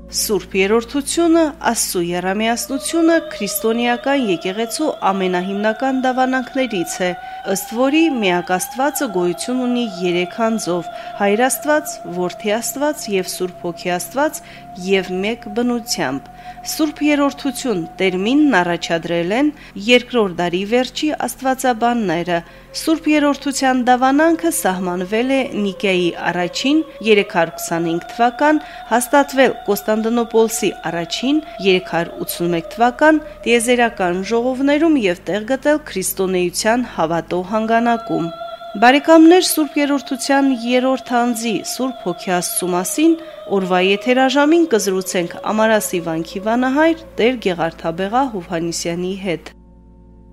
Սուրբ երրորդությունը, Աստծո եռամիասնությունը քրիստոնեական եկեղեցու ամենահիմնական դավանանքներից է, ըստ որի միակ Աստվածը գոյություն ունի 3 անձով՝ Հայր Աստված, Որդի Աստված եւ Սուրբ Հոգի Աստված եւ մեկ բնությամբ։ Սուրբ երրորդություն տերմինն առաջադրել են 2-րդ դարի վերջի աստվածաբանները։ Սուրբ երրորդության դավանանքը սահմանվել է Նիկեայի առաջին 325 թվական, հաստատվել Կոստանդնուպոլսի առաջին 381 թվական տիեզերական ժողովներում եւ տեղ գտել քրիստոնեության հավատո հանգանակում։ Բարեկամներ, Սուրբ երրորդության 3-րդ անձի Սուրբ Հոգի Աստծու մասին օրվա եթերաժամին կզրուցենք Ամարասի վանքի վանահայր Տեր Գեղարդաբեղա Հովհաննիսյանի հետ։